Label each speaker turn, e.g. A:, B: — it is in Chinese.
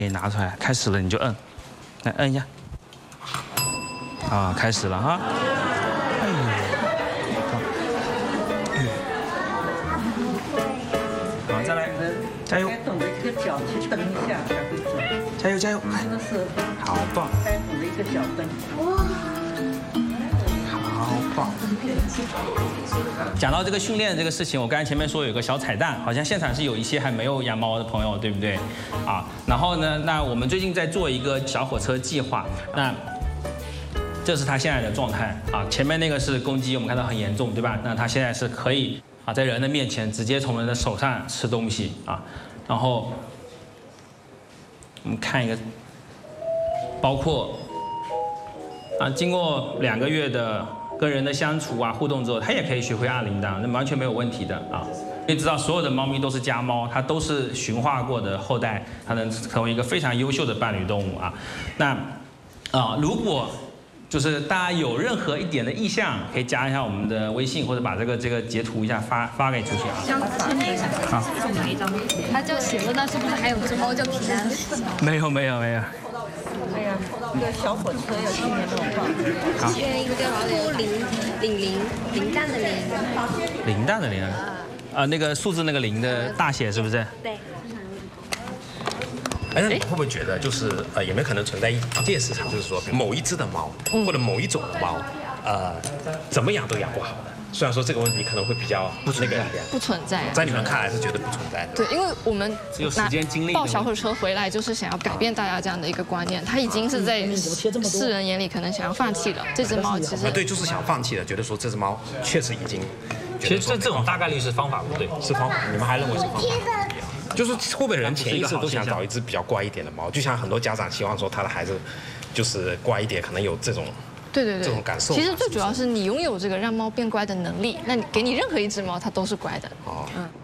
A: 给拿出来，开始了你就摁，来摁一下。啊，开始了哈。好，再来，加油。
B: 懂得这个脚去蹬一下才会走。
A: 加油加油！
B: 真的是
A: 好棒。
B: 该懂得一个脚蹬。
A: 好棒。讲到这个训练这个事情，我刚才前面说有个小彩蛋，好像现场是有一些还没有养猫的朋友，对不对？啊，然后呢，那我们最近在做一个小火车计划，那这是它现在的状态啊，前面那个是公鸡，我们看到很严重，对吧？那它现在是可以啊，在人的面前直接从人的手上吃东西啊，然后我们看一个，包括啊，经过2个月的跟人的相处啊互动之后，它也可以学会按铃铛，那完全没有问题的啊。你知道所有的猫咪都是家猫，它都是驯化过的后代，它能成为一个非常优秀的伴侣动物啊。那如果就是大家有任何一点的意向，可以加一下我们的微信，或者把这个截图一下发给出去啊。好，
C: 他就写了，那是不是还有只猫叫平安？
A: 没有。
B: 哎呀，这个小火车要训练这种话。
A: 好。
C: 一个铃铛的铃。
A: 铃铛的铃啊，那个数字那个0的大写是不是？
C: 对。
D: 哎，那你会不会觉得就是有没有可能存在一件市场，就是说某一只的猫或者某一种猫，怎么养都养不好的？虽然说这个问题可能会比较那个，
E: 不存在，
D: 在你们看来是绝对不存在的。
E: 对，因为我们
A: 只有时间精力。
E: 抱小火车回来就是想要改变大家这样的一个观念，它已经是在世人眼里可能想要放弃了。这只猫其实
D: 对，就是想放弃了，觉得说这只猫确实已经。
A: 其实这种大概率是方法不对，
D: 是方法，你们还认为是方法？就是会不会人潜意识都想找一只比较乖一点的猫？就像很多家长希望说他的孩子就是乖一点，可能有这种
E: 对
D: 这种感受。
E: 其实最主要是你拥有这个让猫变乖的能力，那你给你任何一只猫，它都是乖的。哦。